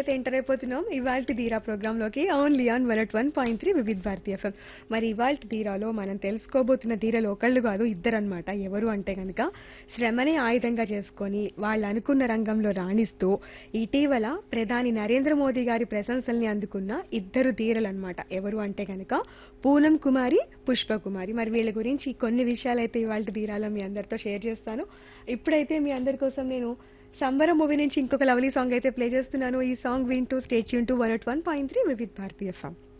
అయితే ఎంటర్ అయిపోతున్నాం ఇవాల్టి ధీరా ప్రోగ్రాంలోకి only on 101.3 Vividh Bharati FM. మరి ఇవాల్టి ధీరాలో మనం తెలుసుకోబోతున్న ధీరలు ఒకళ్ళు కాదు ఇద్దరన్నమాట. ఎవరు అంటే గనక శ్రమనే ఆయుధంగా చేసుకొని వాళ్ళు అనుకున్న రంగంలో రాణిస్తూ ఇటీవల ప్రధాని నరేంద్ర మోదీ గారి ప్రశంసల్ని అందుకున్న ఇద్దరు ధీరలన్నమాట. ఎవరు అంటే గనక పూనం కుమారి, పుష్ప కుమారి. మరి వీళ్ళ గురించి కొన్ని విషయాలైతే ఇవాల్టి ధీరాలో మీ అందరితో షేర్ చేస్తాను. ఇప్పుడైతే మీ అందరి కోసం నేను సంబరం మూవీ నుంచి ఇంకొక లవ్లీ సాంగ్ అయితే ప్లే చేస్తున్నాను. ఈ సాంగ్ వింటూ stay tune to 101.3 Vividh Bharati FM.